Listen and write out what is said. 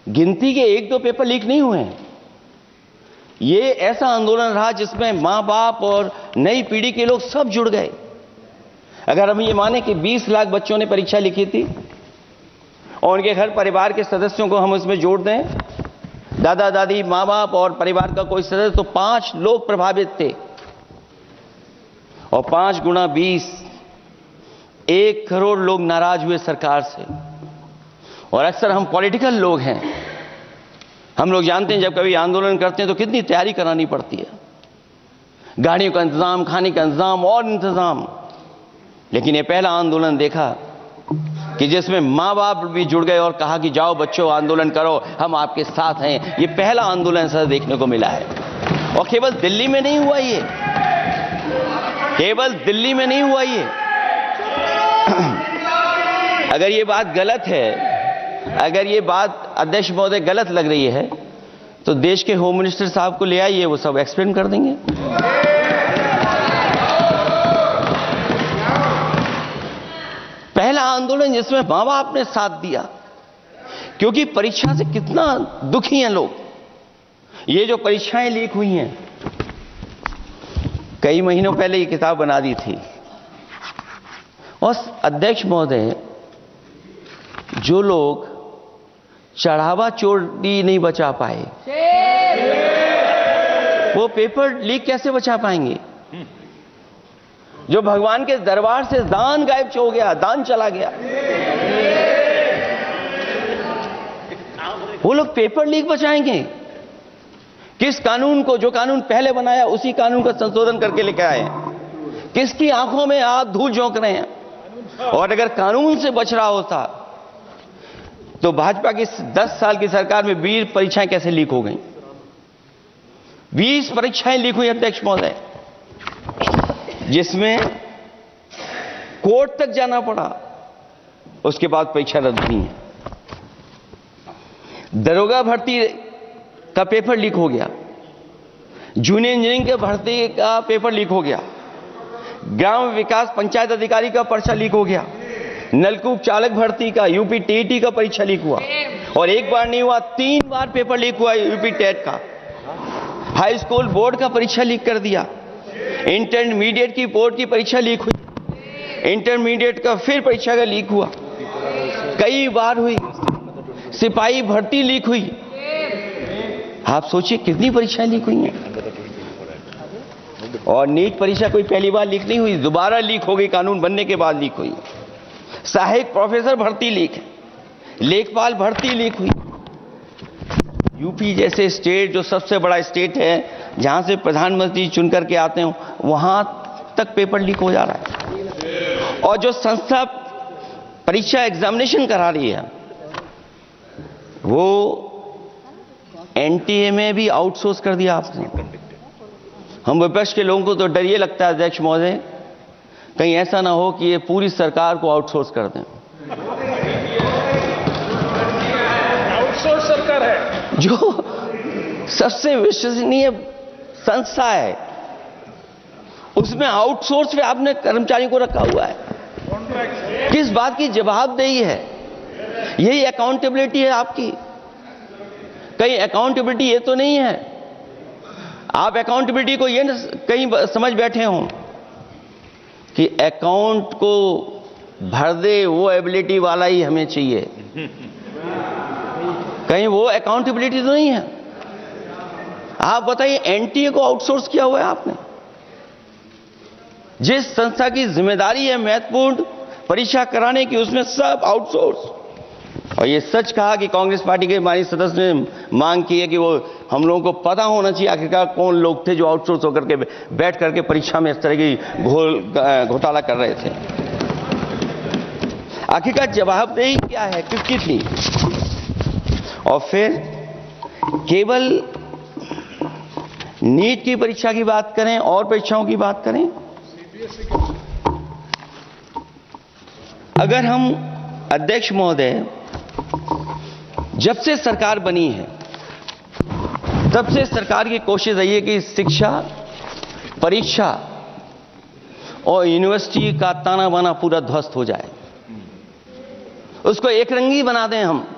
गिनती के एक दो पेपर लीक नहीं हुए हैं। ये ऐसा आंदोलन रहा जिसमें मां बाप और नई पीढ़ी के लोग सब जुड़ गए। अगर हम ये माने कि 20 लाख बच्चों ने परीक्षा लिखी थी और उनके घर परिवार के सदस्यों को हम इसमें जोड़ दें, दादा दादी, मां बाप और परिवार का कोई सदस्य, तो 5 लोग प्रभावित थे। और 5 गुणा 20, 1 करोड़ लोग नाराज हुए सरकार से। और अक्सर हम पॉलिटिकल लोग हैं, हम लोग जानते हैं जब कभी आंदोलन करते हैं तो कितनी तैयारी करानी पड़ती है, गाड़ियों का इंतजाम, खाने का इंतजाम और इंतजाम। लेकिन ये पहला आंदोलन देखा कि जिसमें मां बाप भी जुड़ गए और कहा कि जाओ बच्चों आंदोलन करो, हम आपके साथ हैं। ये पहला आंदोलन ऐसा देखने को मिला है। और केवल दिल्ली में नहीं हुआ ये, केवल दिल्ली में नहीं हुआ ये। अगर ये बात गलत है, अगर ये बात अध्यक्ष महोदय गलत लग रही है, तो देश के होम मिनिस्टर साहब को ले आइए, वो सब एक्सप्लेन कर देंगे। पहला आंदोलन जिसमें मां बाप ने साथ दिया, क्योंकि परीक्षा से कितना दुखी हैं लोग। ये जो परीक्षाएं लीक हुई हैं, कई महीनों पहले ये किताब बना दी थी। और अध्यक्ष महोदय, जो लोग चढ़ावा चोरी नहीं बचा पाए, वो पेपर लीक कैसे बचा पाएंगे? जो भगवान के दरबार से दान गायब हो गया, दान चला गया, वो लोग पेपर लीक बचाएंगे? किस कानून को, जो कानून पहले बनाया उसी कानून का संशोधन करके लेकर आए? किसकी आंखों में आप धूल झोंक रहे हैं? और अगर कानून से बच रहा होता तो भाजपा की 10 साल की सरकार में 20 परीक्षाएं कैसे लीक हो गई? 20 परीक्षाएं लीक हुई अध्यक्ष महोदय, जिसमें कोर्ट तक जाना पड़ा, उसके बाद परीक्षा रद्द हुई है। दरोगा भर्ती का पेपर लीक हो गया, जूनियर इंजीनियरिंग के भर्ती का पेपर लीक हो गया, ग्राम विकास पंचायत अधिकारी का पर्चा लीक हो गया, नलकूप चालक भर्ती का, यूपी टीईटी का परीक्षा लीक हुआ। और एक बार नहीं हुआ, 3 बार पेपर लीक हुआ यूपी टेट का। हाई स्कूल बोर्ड का परीक्षा लीक कर दिया, इंटरमीडिएट की बोर्ड की परीक्षा लीक हुई, इंटरमीडिएट का फिर परीक्षा का लीक हुआ, कई बार हुई। सिपाही भर्ती लीक हुई। आप सोचिए कितनी परीक्षाएं लीक हुई हैं। और नीट परीक्षा कोई पहली बार लीक नहीं हुई, दोबारा लीक हो गई, कानून बनने के बाद लीक हुई। सहायक प्रोफेसर भर्ती लीक है, लेखपाल भर्ती लीक हुई। यूपी जैसे स्टेट, जो सबसे बड़ा स्टेट है, जहां से प्रधानमंत्री चुन करके आते हो, वहां तक पेपर लीक हो जा रहा है। और जो संस्था परीक्षा एग्जामिनेशन करा रही है, वो एनटीए में भी आउटसोर्स कर दिया आपने। हम विपक्ष के लोगों को तो डर ये लगता है अध्यक्ष महोदय, कहीं ऐसा ना हो कि ये पूरी सरकार को आउटसोर्स कर दें। आउटसोर्स सरकार है जो सबसे विश्वसनीय संस्था है, उसमें आउटसोर्स पे आपने कर्मचारियों को रखा हुआ है। किस बात की जवाबदेही है? यही अकाउंटेबिलिटी है आपकी? कहीं अकाउंटेबिलिटी ये तो नहीं है? आप अकाउंटेबिलिटी को ये कहीं समझ बैठे हों कि अकाउंट को भर दे वो एबिलिटी वाला ही हमें चाहिए? कहीं वो अकाउंटेबिलिटी तो नहीं है? आप बताइए, एनटीए को आउटसोर्स किया हुआ है आपने। जिस संस्था की जिम्मेदारी है महत्वपूर्ण परीक्षा कराने की, उसमें सब आउटसोर्स। और ये सच कहा कि कांग्रेस पार्टी के माननीय सदस्य ने मांग की है कि वो हम लोगों को पता होना चाहिए आखिरकार कौन लोग थे जो आउटसोर्स होकर के बैठ करके परीक्षा में इस तरह की घोटाला कर रहे थे। आखिरकार जवाबदेही क्या है, किसकी थी? और फिर केवल नीट की परीक्षा की बात करें और परीक्षाओं की बात करें, अगर हम अध्यक्ष महोदय, जब से सरकार बनी है तब से सरकार की कोशिश रही है कि शिक्षा, परीक्षा और यूनिवर्सिटी का ताना बाना पूरा ध्वस्त हो जाए, उसको एक रंगी बना दें हम।